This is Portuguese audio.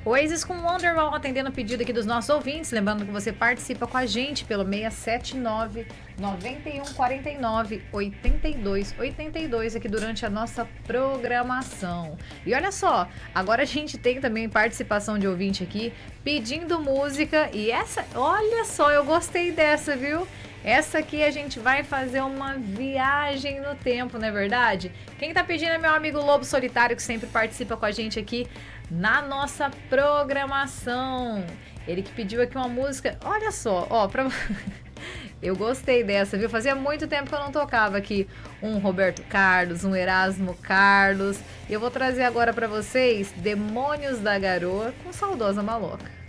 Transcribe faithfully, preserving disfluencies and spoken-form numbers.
Oasis com Wonderwall, atendendo o pedido aqui dos nossos ouvintes. Lembrando que você participa com a gente pelo seis sete nove, nove um quatro nove, oito dois oito dois aqui durante a nossa programação. E olha só, agora a gente tem também participação de ouvinte aqui pedindo música. E essa, olha só, eu gostei dessa, viu? Essa aqui a gente vai fazer uma viagem no tempo, não é verdade? Quem tá pedindo é meu amigo Lobo Solitário, que sempre participa com a gente aqui na nossa programação. Ele que pediu aqui uma música, olha só, ó, pra... eu gostei dessa, viu? Fazia muito tempo que eu não tocava aqui um Roberto Carlos, um Erasmo Carlos. E eu vou trazer agora pra vocês Demônios da Garoa com Saudosa Maloca.